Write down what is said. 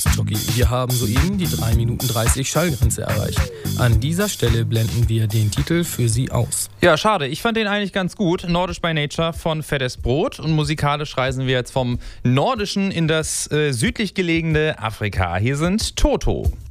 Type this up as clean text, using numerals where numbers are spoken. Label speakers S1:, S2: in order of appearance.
S1: Jockey. Wir haben soeben die 3 Minuten 30 Schallgrenze erreicht. An dieser Stelle blenden wir den Titel für Sie aus.
S2: Ja, schade. Ich fand den eigentlich ganz gut. Nordisch by Nature von Fettes Brot. Und musikalisch reisen wir jetzt vom Nordischen in das südlich gelegene Afrika. Hier sind Toto.